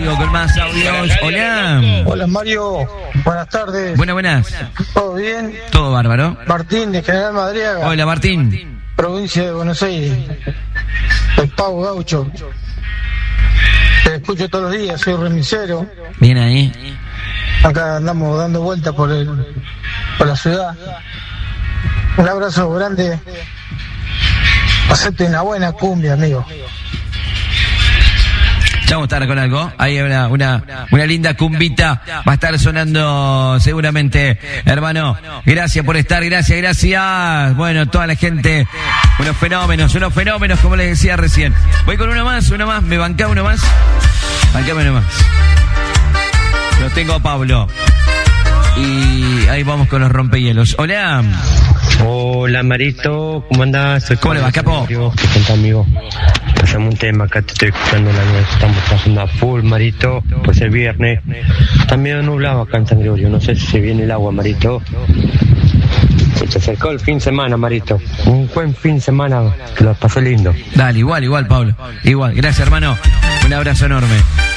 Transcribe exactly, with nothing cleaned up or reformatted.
Pablo con más audios. Hola. Hola Mario, buenas tardes. Buenas, buenas. ¿Todo bien? Todo bárbaro. Martín de General Madriaga. Hola Martín. Provincia de Buenos Aires. El Pavo Gaucho. Te escucho todos los días, soy remisero. Bien ahí. Acá andamos dando vueltas por el, por la ciudad. Un abrazo grande. Hacete una buena cumbia, amigo. Ya vamos a estar con algo. Ahí hay una, una, una linda cumbita. Va a estar sonando seguramente, hermano. Gracias por estar, gracias, gracias. Bueno, toda la gente, unos fenómenos, unos fenómenos, como les decía recién. Voy con uno más, uno más. ¿Me bancá uno más? Bancame uno más. Lo tengo a Pablo. Y ahí vamos con los rompehielos. Hola. Hola Marito, ¿cómo andás? Soy ¿Cómo le va, capo? ¿Qué cuenta, amigo? Pasame un tema, acá te estoy escuchando la noche, estamos trabajando a full, Marito, pues el viernes. También nublado acá en San Gregorio, no sé si se viene el agua, Marito. Se acercó el fin de semana, Marito. Un buen fin de semana, que lo pasé lindo. Dale, igual, igual, Pablo. Igual, gracias, hermano. Un abrazo enorme.